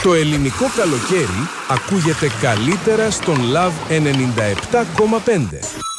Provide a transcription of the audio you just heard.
Το ελληνικό καλοκαίρι ακούγεται καλύτερα στον Love 97,5.